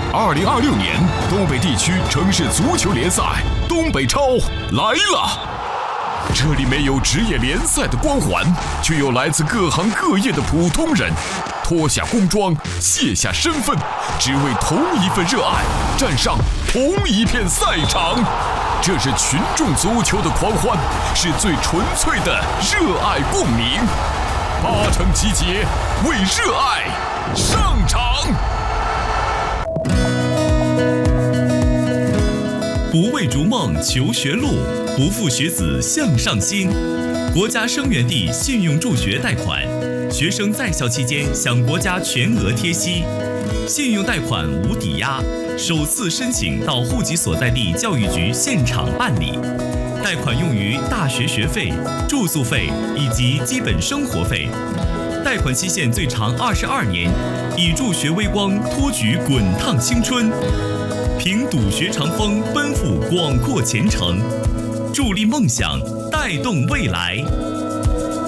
2026年东北地区城市足球联赛东北超来了！这里没有职业联赛的光环，却有来自各行各业的普通人，脱下工装，卸下身份，只为同一份热爱，站上同一片赛场。这是群众足球的狂欢，是最纯粹的热爱共鸣。8城集结，为热爱上场。 不为逐梦求学路，不负学子向上心。国家生源地信用助学贷款，学生在校期间享国家全额贴息，信用贷款无抵押，首次申请到户籍所在地教育局现场办理。贷款用于大学学费、住宿费以及基本生活费。贷款期限最长22年，以助学微光托举滚烫青春，凭笃学长风奔赴广阔前程，助力梦想，带动未来。